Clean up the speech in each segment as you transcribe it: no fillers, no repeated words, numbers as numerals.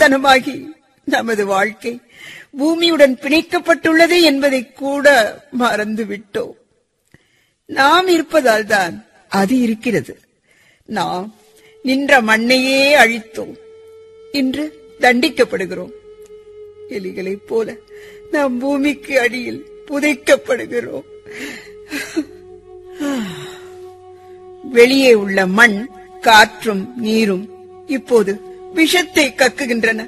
மூலதனமாகி நமது வாழ்க்கை பூமியுடன் பிணைக்கப்பட்டுள்ளது என்பதை கூட மறந்துவிட்டோம். நாம் இருப்பதால் தான் அது இருக்கிறது. நாம் நின்ற மண்ணையே அழித்தோம். இன்று தண்டிக்கப்படுகிறோம். எலிகளைப் போல நாம் பூமிக்கு அடியில் புதைக்கப்படுகிறோம். வெளியே உள்ள மண், காற்றும் நீரும் இப்போது விஷத்தை கக்குகின்றன.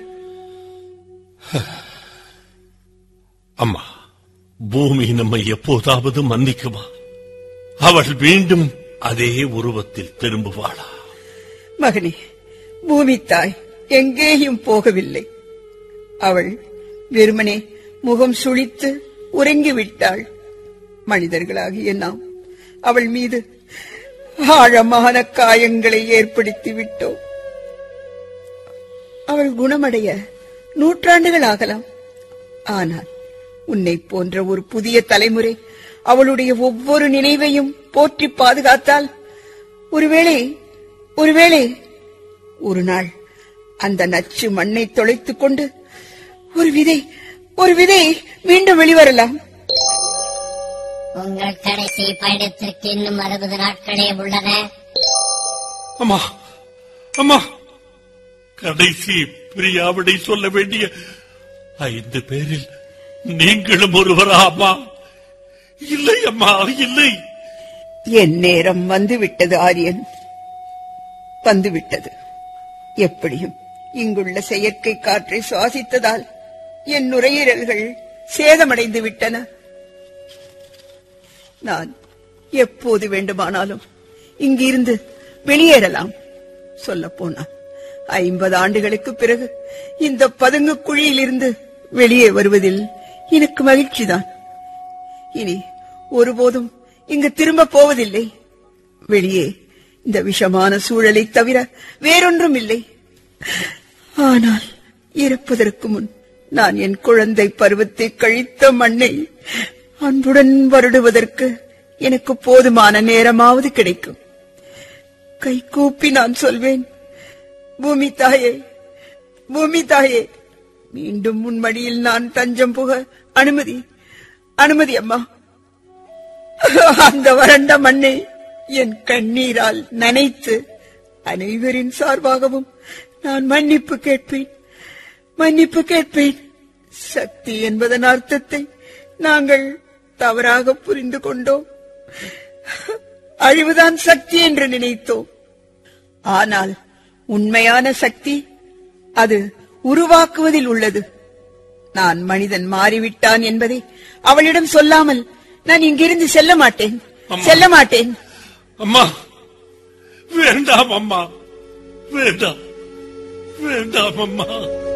அம்மா, பூமி நம்மை எப்போதாவது மன்னிக்குமா? அவள் மீண்டும் அதே உருவத்தில் திரும்புவாளா? மகனே, பூமி தாய் எங்கேயும் போகவில்லை. அவள் வெறுமனே முகம் சுளித்து உறங்கிவிட்டாள். மனிதர்களாகிய நாம் அவள் மீது ஆழமான காயங்களை ஏற்படுத்தி விட்டோம். அவள் குணமடைய நூற்றாண்டுகள் ஆகலாம். ஆனால் உன்னை போன்ற ஒரு புதிய தலைமுறை அவளுடைய ஒவ்வொரு நினைவையும் போற்றி பாதுகாத்தால் ஒருவேளை ஒரு நாள் அந்த நச்சு மண்ணை தொலைத்துக் கொண்டு ஒரு விதை மீண்டும் வெளிவரலாம். உங்கள் கடைசி பயணத்திற்கு இன்னும் 60 நாட்களே உள்ளன. அம்மா, அம்மா, கடைசி பிரியாவிடை சொல்ல வேண்டிய 5 பேரில் நீங்களும் ஒருவரா? அம்மா, இல்லை அம்மா, இல்லை. என் நேரம் வந்துவிட்டது ஆரியன், வந்துவிட்டது. எப்படியும் இங்குள்ள செயற்கை காற்றை சுவாசித்ததால் என் நுரையீரல்கள் சேதமடைந்து விட்டன. நான் எப்போது வேண்டுமானாலும் இங்கிருந்து வெளியேறலாம். சொல்லப்போனால் 50 ஆண்டுகளுக்கு பிறகு இந்த பதுங்கு குழியிலிருந்து வெளியே வருவதில் எனக்கு மகிழ்ச்சிதான். இனி ஒருபோதும் இங்கு திரும்ப போவதில்லை. வெளியே இந்த விஷமான சூழலை தவிர வேறொன்றும் இல்லை. ஆனால் இறப்பதற்கு முன் நான் என் குழந்தை பருவத்தை கழித்த மண்ணை அன்புடன் வருடுவதற்கு எனக்கு போதுமான நேரமாவது கிடைக்கும். கைகூப்பி நான் சொல்வேன், பூமி தாயே, பூமி தாயே, மீண்டும் உன் மடியில் நான் தஞ்சம் புக அனுமதி அம்மா. அந்த வறண்ட மண்ணை என் கண்ணீரால் நனைத்து அனைவரின் சார்பாகவும் நான் மன்னிப்பு கேட்பேன். சக்தி என்பதன் அர்த்தத்தை நாங்கள் தவறாக புரிந்து கொண்டோம். அழிவுதான் சக்தி என்று நினைத்தோம். ஆனால் உண்மையான சக்தி அது உருவாக்குவதில் உள்ளது. நான் மனிதன் மாறிவிட்டான் என்பதை அவளிடம் சொல்லாமல் நான் இங்கிருந்து செல்ல மாட்டேன். அம்மா, வேண்டாம் அம்மா, வேண்டாம் அம்மா.